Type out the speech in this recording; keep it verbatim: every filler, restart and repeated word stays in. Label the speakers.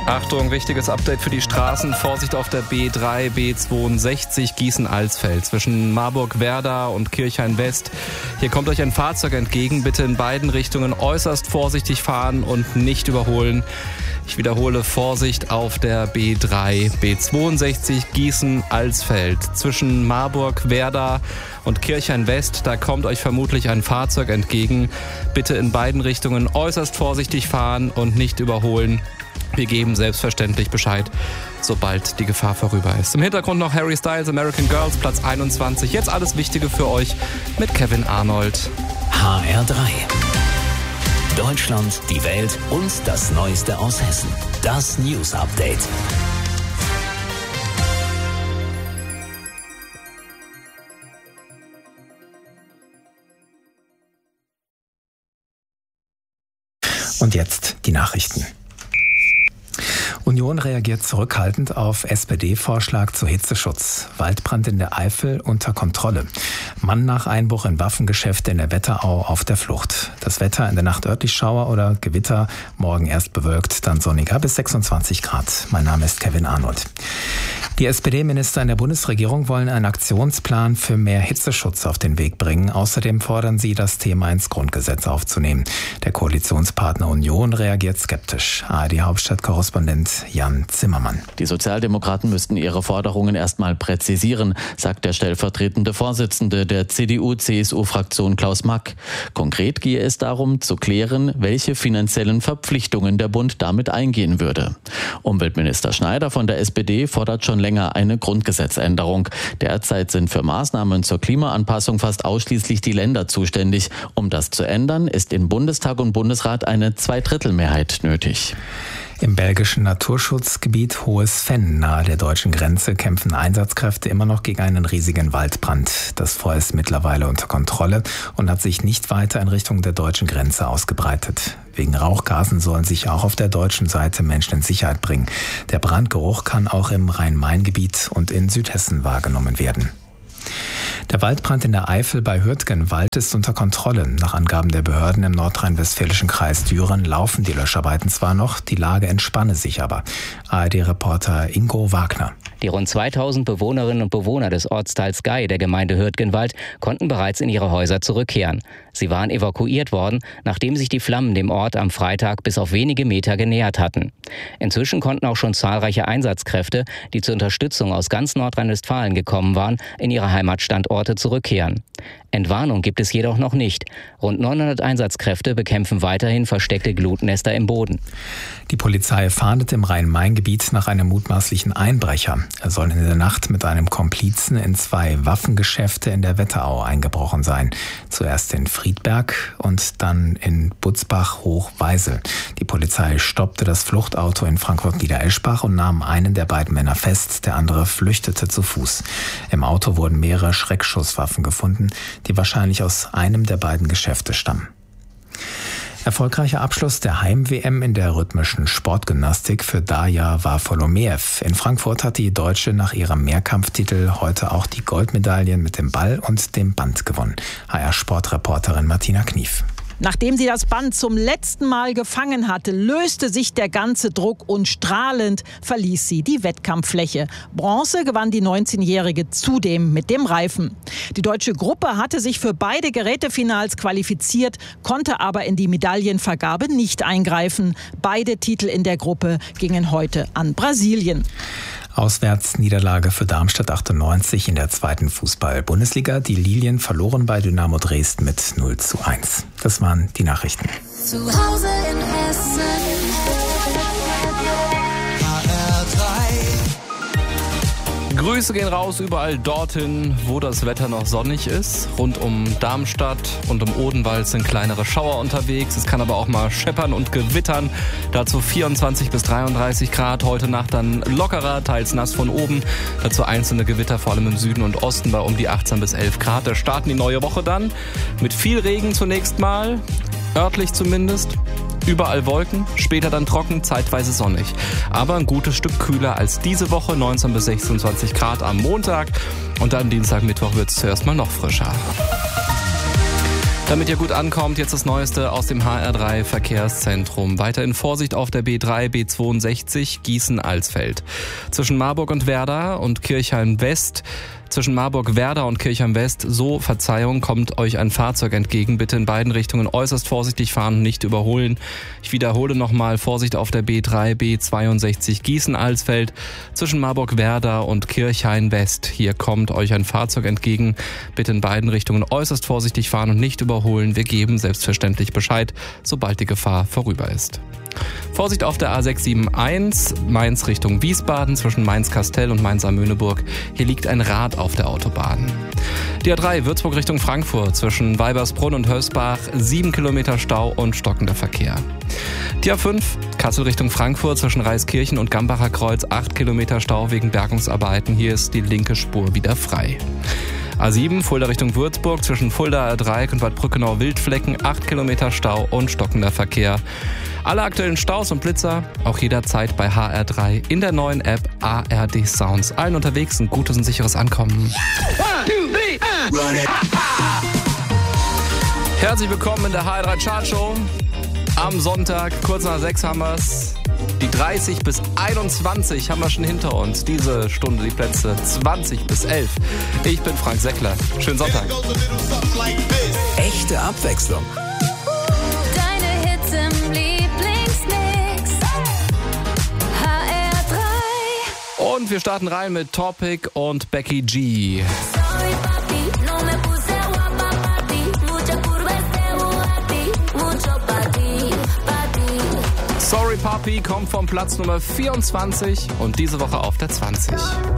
Speaker 1: Achtung, wichtiges Update für die Straßen. Vorsicht auf der B drei, B zweiundsechzig Gießen-Alsfeld zwischen Marburg-Werda und Kirchhain-West. Hier kommt euch ein Fahrzeug entgegen. Bitte in beiden Richtungen äußerst vorsichtig fahren und nicht überholen. Ich wiederhole, Vorsicht auf der B drei, B zweiundsechzig Gießen-Alsfeld zwischen Marburg-Werda und Kirchhain-West. Da kommt euch vermutlich ein Fahrzeug entgegen. Bitte in beiden Richtungen äußerst vorsichtig fahren und nicht überholen. Wir geben selbstverständlich Bescheid, sobald die Gefahr vorüber ist. Im Hintergrund noch Harry Styles, American Girls, Platz einundzwanzig. Jetzt alles Wichtige für euch mit Kevin Arnold.
Speaker 2: H R drei. Deutschland, die Welt und das Neueste aus Hessen. Das News Update.
Speaker 3: Und jetzt die Nachrichten. Union reagiert zurückhaltend auf S P D-Vorschlag zu Hitzeschutz. Waldbrand in der Eifel unter Kontrolle. Mann nach Einbruch in Waffengeschäfte in der Wetterau auf der Flucht. Das Wetter in der Nacht örtlich Schauer oder Gewitter. Morgen erst bewölkt, dann sonniger bis sechsundzwanzig Grad. Mein Name ist Kevin Arnold. Die S P D-Minister in der Bundesregierung wollen einen Aktionsplan für mehr Hitzeschutz auf den Weg bringen. Außerdem fordern sie, das Thema ins Grundgesetz aufzunehmen. Der Koalitionspartner Union reagiert skeptisch. A R D-Hauptstadtkorrespondent Jan Zimmermann.
Speaker 4: Die Sozialdemokraten müssten ihre Forderungen erstmal präzisieren, sagt der stellvertretende Vorsitzende der C D U C S U-Fraktion Klaus Mack. Konkret gehe es darum, zu klären, welche finanziellen Verpflichtungen der Bund damit eingehen würde. Umweltminister Schneider von der S P D fordert schon länger eine Grundgesetzänderung. Derzeit sind für Maßnahmen zur Klimaanpassung fast ausschließlich die Länder zuständig. Um das zu ändern, ist in Bundestag und Bundesrat eine Zweidrittelmehrheit nötig.
Speaker 3: Im belgischen Naturschutzgebiet Hohes Venn nahe der deutschen Grenze kämpfen Einsatzkräfte immer noch gegen einen riesigen Waldbrand. Das Feuer ist mittlerweile unter Kontrolle und hat sich nicht weiter in Richtung der deutschen Grenze ausgebreitet. Wegen Rauchgasen sollen sich auch auf der deutschen Seite Menschen in Sicherheit bringen. Der Brandgeruch kann auch im Rhein-Main-Gebiet und in Südhessen wahrgenommen werden. Der Waldbrand in der Eifel bei Hürtgenwald ist unter Kontrolle. Nach Angaben der Behörden im nordrhein-westfälischen Kreis Düren laufen die Löscharbeiten zwar noch, die Lage entspanne sich aber. A R D-Reporter Ingo Wagner.
Speaker 5: Die rund zweitausend Bewohnerinnen und Bewohner des Ortsteils Gei der Gemeinde Hürtgenwald konnten bereits in ihre Häuser zurückkehren. Sie waren evakuiert worden, nachdem sich die Flammen dem Ort am Freitag bis auf wenige Meter genähert hatten. Inzwischen konnten auch schon zahlreiche Einsatzkräfte, die zur Unterstützung aus ganz Nordrhein-Westfalen gekommen waren, in ihre Heimatstandorte zurückkehren. Entwarnung gibt es jedoch noch nicht. Rund neunhundert Einsatzkräfte bekämpfen weiterhin versteckte Glutnester im Boden.
Speaker 3: Die Polizei fahndet im Rhein-Main-Gebiet nach einem mutmaßlichen Einbrecher. Er soll in der Nacht mit einem Komplizen in zwei Waffengeschäfte in der Wetterau eingebrochen sein. Zuerst in Friedberg und dann in Butzbach-Hochweisel. Die Polizei stoppte das Fluchtauto in Frankfurt-Niedereschbach und nahm einen der beiden Männer fest. Der andere flüchtete zu Fuß. Im Auto wurden mehrere Schreckschusswaffen gefunden, die wahrscheinlich aus einem der beiden Geschäfte stammen. Erfolgreicher Abschluss der Heim-W M in der rhythmischen Sportgymnastik für Darja Varfolomeev. In Frankfurt hat die Deutsche nach ihrem Mehrkampftitel heute auch die Goldmedaillen mit dem Ball und dem Band gewonnen. H R-Sportreporterin Martina Knief.
Speaker 6: Nachdem sie das Band zum letzten Mal gefangen hatte, löste sich der ganze Druck und strahlend verließ sie die Wettkampffläche. Bronze gewann die neunzehnjährige zudem mit dem Reifen. Die deutsche Gruppe hatte sich für beide Gerätefinals qualifiziert, konnte aber in die Medaillenvergabe nicht eingreifen. Beide Titel in der Gruppe gingen heute an Brasilien.
Speaker 3: Auswärtsniederlage für Darmstadt achtundneunzig in der zweiten Fußball-Bundesliga. Die Lilien verloren bei Dynamo Dresden mit null zu eins. Das waren die Nachrichten.
Speaker 7: Zu Hause in Hessen.
Speaker 1: Grüße gehen raus überall dorthin, wo das Wetter noch sonnig ist. Rund um Darmstadt und um Odenwald sind kleinere Schauer unterwegs. Es kann aber auch mal scheppern und gewittern. Dazu vierundzwanzig bis dreiunddreißig Grad. Heute Nacht dann lockerer, teils nass von oben. Dazu einzelne Gewitter, vor allem im Süden und Osten bei um die achtzehn bis elf Grad. Da starten die neue Woche dann mit viel Regen zunächst mal, örtlich zumindest. Überall Wolken, später dann trocken, zeitweise sonnig. Aber ein gutes Stück kühler als diese Woche, neunzehn bis sechsundzwanzig Grad am Montag. Und dann Dienstag, Mittwoch wird es zuerst mal noch frischer. Damit ihr gut ankommt, jetzt das Neueste aus dem H R drei Verkehrszentrum. Weiterhin Vorsicht auf der B drei, B zweiundsechzig, Gießen-Alsfeld. Zwischen Marburg und Werder und Kirchheim-West. Zwischen Marburg-Werder und Kirchheim-West, so, Verzeihung, kommt euch ein Fahrzeug entgegen. Bitte in beiden Richtungen äußerst vorsichtig fahren und nicht überholen. Ich wiederhole nochmal, Vorsicht auf der B drei, B zweiundsechzig, Gießen-Alsfeld. Zwischen Marburg-Werder und Kirchheim-West. Hier kommt euch ein Fahrzeug entgegen. Bitte in beiden Richtungen äußerst vorsichtig fahren und nicht überholen. Wir geben selbstverständlich Bescheid, sobald die Gefahr vorüber ist. Vorsicht auf der A sechs sieben eins, Mainz Richtung Wiesbaden, zwischen Mainz-Kastell und Mainz-Amöneburg. Hier liegt ein Rad auf der Autobahn. Die A drei, Würzburg Richtung Frankfurt, zwischen Weibersbrunn und Hösbach, sieben Kilometer Stau und stockender Verkehr. Die A fünf, Kassel Richtung Frankfurt, zwischen Reiskirchen und Gambacher Kreuz, acht Kilometer Stau wegen Bergungsarbeiten. Hier ist die linke Spur wieder frei. A sieben, Fulda Richtung Würzburg, zwischen Fulda R drei und Bad Brückenau-Wildflecken, acht Kilometer Stau und stockender Verkehr. Alle aktuellen Staus und Blitzer auch jederzeit bei H R drei in der neuen App A R D Sounds. Allen unterwegs ein gutes und sicheres Ankommen. Herzlich willkommen in der H R drei Chartshow. Am Sonntag, kurz nach sechs haben wir's. Die dreißig bis einundzwanzig haben wir schon hinter uns. Diese Stunde die Plätze zwanzig bis elf. Ich bin Frank Seckler. Schönen Sonntag.
Speaker 2: Echte Abwechslung.
Speaker 7: Deine Hits im Lieblingsmix. H R drei.
Speaker 1: Und wir starten rein mit Topic und Becky G.
Speaker 7: Sorry, papi, no me puse guapa pa' ti. Mucha curva este Bugatti, mucho pa' ti, pa' ti.
Speaker 1: Sorry Papi kommt vom Platz Nummer vierundzwanzig und diese Woche auf der zwanzig.